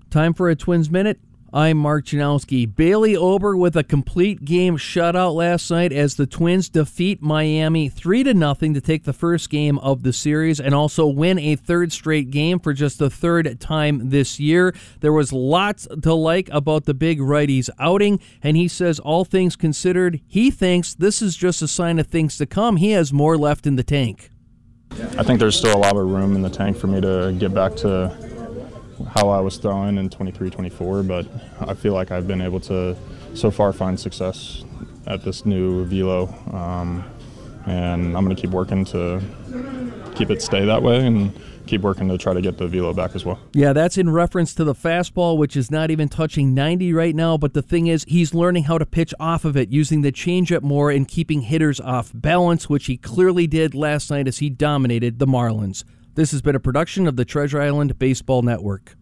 Time for a Twins Minute. I'm Mark Janowski. Bailey Ober with a complete game shutout last night as the Twins defeat Miami 3-0 to take the first game of the series and also win a third straight game for just the third time this year. There was lots to like about the big righties outing, and he says all things considered, he thinks this is just a sign of things to come. He has more left in the tank. I think there's still a lot of room in the tank for me to get back to how I was throwing in 23-24, but I feel like I've been able to so far find success at this new velo, and I'm going to keep working to keep it stay that way and keep working to try to get the velo back as well. Yeah, that's in reference to the fastball, which is not even touching 90 right now, but the thing is he's learning how to pitch off of it, using the changeup more and keeping hitters off balance, which he clearly did last night as he dominated the Marlins. This has been a production of the Treasure Island Baseball Network.